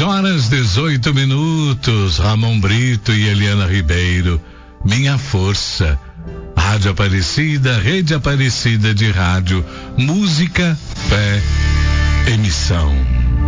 6h18. Ramon Brito e Eliana Ribeiro. Minha Força. Rádio Aparecida, Rede Aparecida de Rádio. Música, fé, emissão.